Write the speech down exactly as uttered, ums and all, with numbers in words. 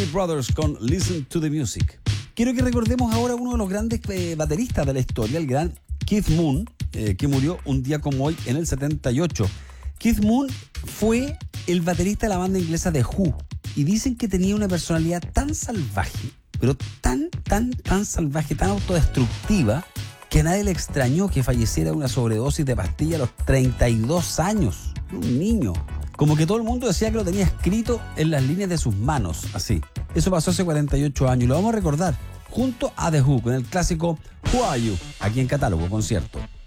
Brothers con Listen to the Music. Quiero que recordemos ahora uno de los grandes eh, bateristas de la historia, el gran Keith Moon, eh, que murió un día como hoy en el setenta y ocho. Keith Moon fue el baterista de la banda inglesa The Who y dicen que tenía una personalidad tan salvaje, pero tan, tan, tan salvaje, tan autodestructiva, que a nadie le extrañó que falleciera de una sobredosis de pastilla a los treinta y dos años. Un niño. Como que todo el mundo decía que lo tenía escrito en las líneas de sus manos, así. Eso pasó hace cuarenta y ocho años y lo vamos a recordar junto a The Who con el clásico Who Are You, aquí en Catálogo Concierto.